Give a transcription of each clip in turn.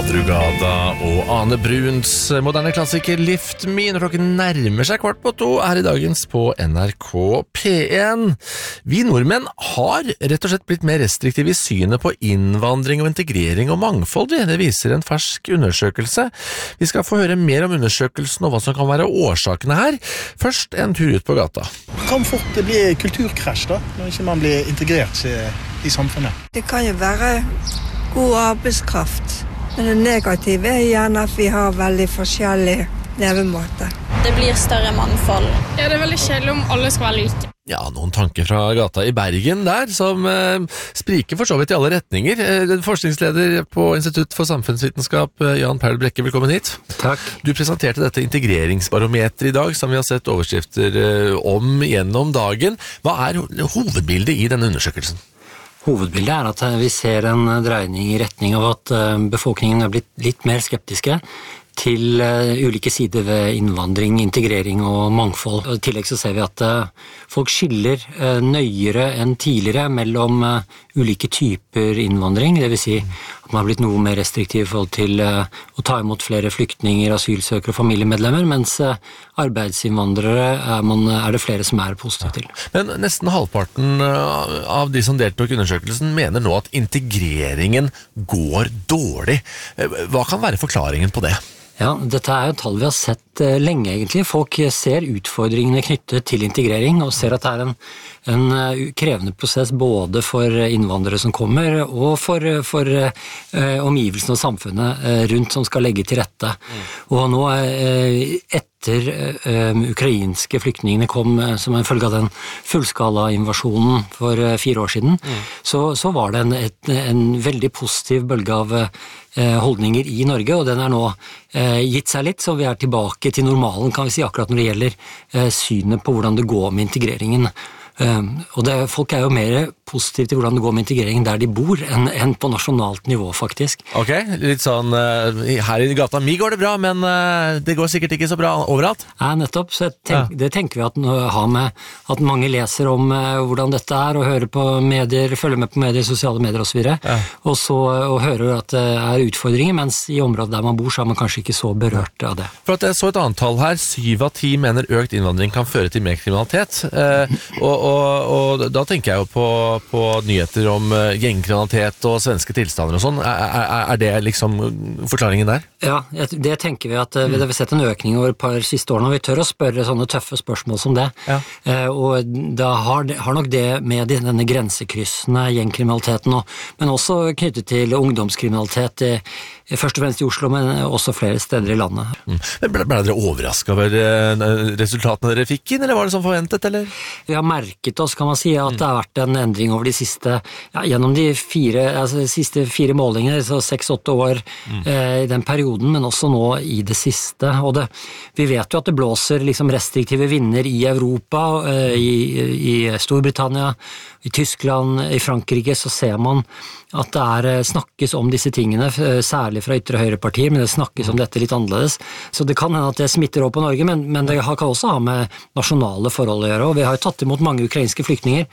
Madrugada og Ane Bruns moderne klassiker Lift Me når klokken nærmer seg 1:15 her i dagens på NRK P1. Vi nordmenn har rett og slett blitt mer restriktive i synet på innvandring og integrering og mangfold. Det viser en fersk undersøkelse. Vi skal få høre mer om undersøkelsen og hva som kan være årsakene her. Først en tur ut på gata. Kan fort det bli kulturkrasj da, når ikke man blir integrert i samfunnet? Det kan jo være god arbeidskraft. Men det negative er gjerne at vi har veldig forskjellige levemåter. Det blir større mangfold. Ja, det er veldig kjedelig om alle skal være like. Ja, noen tanker fra gata i Bergen der, som spriker for så vidt i alle retninger. Forskningsleder på Institutt for samfunnsvitenskap, Jan Perl Brekke, velkommen hit. Takk. Du presenterte dette integreringsbarometer i dag, som vi har sett overskrifter om gjennom dagen. Hva er hovedbildet i denne undersøkelsen? Hovedbildet er at vi ser en dreining i retning av at befolkningen er blitt litt mer skeptiske til ulike sider ved innvandring, integrering og mangfold. I tillegg så ser vi at folk skiller nøyere enn tidligere mellom ulike typer innvandring, det vil si at man har blitt noe mer restriktiv i forhold til å ta imot flere flyktninger, asylsøkere og familiemedlemmer, mens arbeidsinnvandrere er det flere som er positive til. Men nesten halvparten av de som deltok i undersøkelsen mener nå at integreringen går dårlig. Hva kan være forklaringen på det? Ja, dette er jo tall vi har sett lenge egentlig. Folk ser utfordringene knyttet til integrering og ser at det er en krevende prosess både for innvandrere som kommer og for omgivelsene og samfunnet rundt som skal legge til rette. Og nå etter ukrainske flyktningene kom som en følge av den fullskala-invasjonen for 4 år siden, så var det en veldig positiv bølge av holdninger i Norge, og den er nå gitt seg litt, så vi er tilbake til normalen, kan vi si, akkurat når det gjelder synet på hvordan det går med integreringen. Og folk er jo mer positive til hvordan det går med integreringen der de bor, enn på nasjonalt nivå, faktisk. Ok, litt sånn, her i gata mi går det bra, men det går sikkert ikke så bra overalt? Ja, nettopp, så det tenker vi at har med at mange leser om hvordan dette er, og hører på medier, følger med på medier, sosiale medier og så videre, og hører at det er utfordringer, mens i området der man bor, så er man kanskje ikke så berørt av det. For at jeg så et annet tall her, 7 av 10 mener økt innvandring kan føre til mer kriminalitet, og da tenker jeg jo på nyheter om gjengkriminalitet og svenske tilstander og sånn. Er det liksom forklaringen der? Ja, det tenker vi at vi har sett en økning over et par siste årene, og vi tør å spørre sånne tøffe spørsmål som det. Ja. Og da har nok det med denne grensekryssende gjengkriminaliteten, men også knyttet til ungdomskriminalitet, først og fremst i Oslo, men også flere steder i landet. Ble dere overrasket over resultatene dere fikk inn, eller var det som forventet, eller? Vi har merket oss, kan man si, at det har vært en endring over de siste, gjennom de siste 4 målinger, så 6-8 år i den perioden, men også nå i det siste. Og vi vet jo at det blåser liksom restriktive vinder i Europa, i Storbritannia, i Tyskland, i Frankrike, så ser man at det snakkes om disse tingene, særlig fra ytre høyrepartier, men det snakkes om dette litt annerledes. Så det kan hende at det smitter over på Norge, men det kan også ha med nasjonale forhold å gjøre, og vi har jo tatt imot mange ukrainske flyktninger.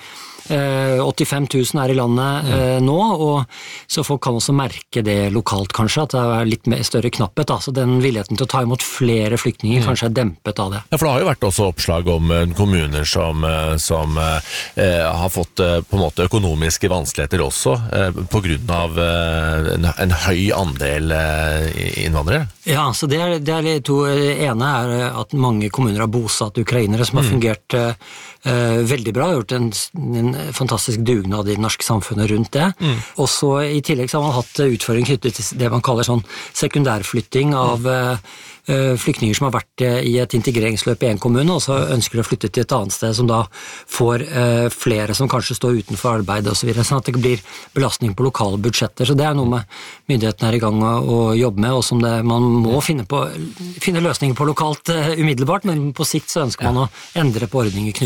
85 000 er i landet nå, og så folk kan også merke det lokalt kanskje, at det er litt større knapphet, så den villigheten til å ta imot flere flyktninger kanskje er dempet av det. Ja, for det har jo vært også oppslag om kommuner som har fått på en måte økonomiske vanskeligheter også, på grunn av en høy andel innvandrere. Ja, så det er to. Ene er at mange kommuner har bosatt ukrainere som har fungert veldig bra, har gjort en fantastisk dugnad i det norske samfunnet rundt det. Og så i tillegg så har man hatt utfordring knyttet til det man kaller sånn sekundærflytting av flyktninger som har vært i et integreringsløp i en kommune, og så ønsker de å flytte til et annet sted som da får flere som kanskje står utenfor arbeid og så videre, sånn at det blir belastning på lokale budsjetter. Så det er noe med myndighetene er i gang å jobbe med, og som man må finne løsninger på lokalt umiddelbart, men på sikt så ønsker man å endre på ordninger knyttet.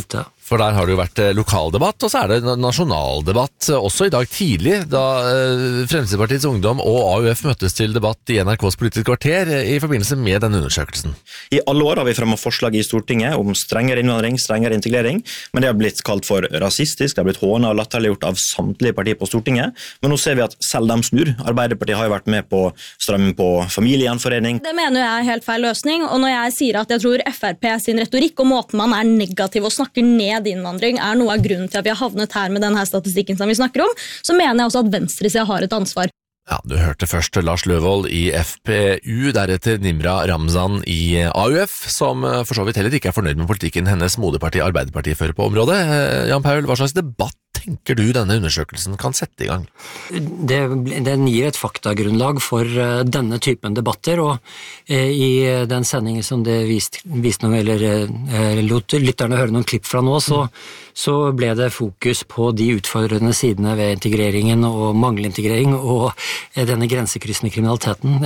For der har det jo vært lokaldebatt, og så er det nasjonaldebatt også i dag tidlig, da Fremskrittspartiets Ungdom og AUF møttes til debatt i NRKs Politisk kvarter i forbindelse med denne undersøkelsen. I alle år har vi fremmet forslag i Stortinget om strengere innvandring, strengere integrering, men det har blitt kalt for rasistisk, det har blitt hånet og latterliggjort av samtlige partier på Stortinget, men nå ser vi at selv de snur. Arbeiderpartiet har jo vært med på strømmen på familiegjenforening. Det mener jeg er helt feil løsning, og når jeg sier at jeg tror FrP sin retorikk og måten man er negativ og snakker ned innvandring er noe av grunnen til at vi har havnet her med denne statistikken som vi snakker om, så mener jeg også at venstresiden har et ansvar. Ja, du hørte først Lars Løvold i FPU, deretter Nimra Ramzan i AUF, som for så vidt heller ikke er fornøyd med politikken hennes moderparti Arbeiderpartiet fører på området. Jan Paul, hva slags debatt tenker du denne undersøkelsen kan sette i gang? Den gir et faktagrunnlag for denne typen debatter, og i den sendingen som det viste noe, eller lot lytterne høre noen klipp fra nå, så ble det fokus på de utfordrende sidene ved integreringen og manglende integrering og denne grensekryssende kriminaliteten,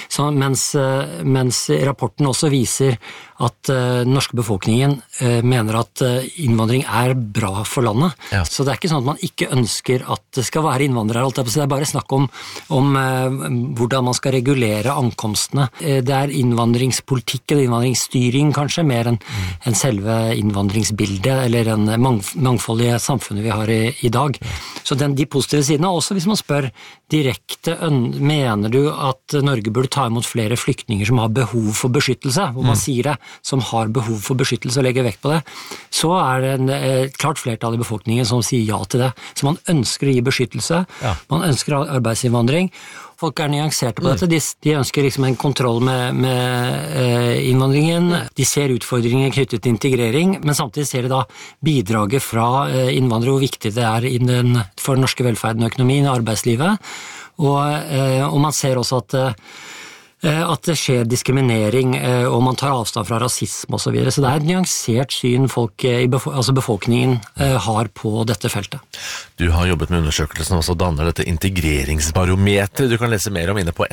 mens rapporten også viser at den norske befolkningen mener at innvandring er bra for landet. Ja. Så det er ikke sånn at man ikke ønsker at det skal være innvandrere. Det er bare snakk om hvordan man skal regulere ankomstene. Det er innvandringspolitikk eller innvandringsstyring kanskje, mer enn selve innvandringsbildet eller en mangfoldige samfunnet vi har i dag. Så de positive sidene, også hvis man spør direkte, mener du at Norge burde ta imot flere flyktninger som har behov for beskyttelse, hvor man sier det, som har behov for beskyttelse og legger vekt på det, så er det et klart flertall i befolkningen som sier ja til det. Så man ønsker å gi beskyttelse, man ønsker arbeidsinnvandring. Folk er nyanserte på dette, de ønsker liksom en kontroll med innvandringen, de ser utfordringer knyttet til integrering, men samtidig ser de da bidraget fra innvandrere, hvor viktig det er for den norske velferden og økonomien og arbeidslivet, og man ser også at det skjer diskriminering, og man tar avstand fra rasisme og så videre. Så det er et nyansert syn befolkningen har på dette feltet. Du har jobbet med undersøkelsen og også danner dette integreringsbarometeret. Du kan lese mer om inne på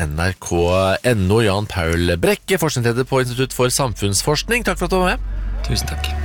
nrk.no. Jan Paul Brekke, forskningsleder på Institutt for samfunnsforskning. Takk for at du var med. Tusen takk.